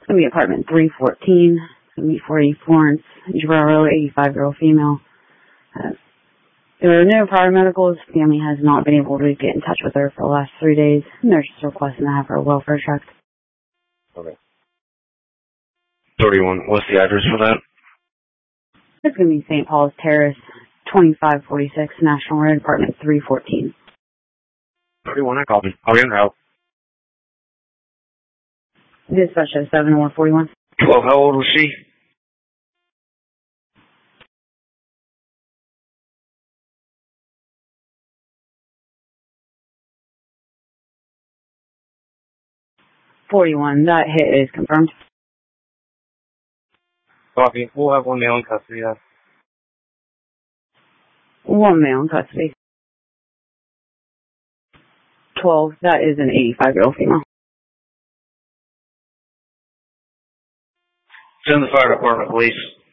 It's going to be apartment 314. It's going to be 40 Florence Gibraro, 85-year-old female. There are no prior medicals. Family has not been able to get in touch with her for the last 3 days. And they're just requesting to have her welfare checked. Okay. 31. What's the address for that? It's going to be St. Paul's Terrace, 2546 National Road, apartment 314. 31, I called him. I'll get her out. Dispatch 7141. 12, how old was she? .41. That hit is confirmed. Copy. We'll have one male in custody. Yeah. One male in custody. 12. That is an 85-year-old female. Send the fire department, please.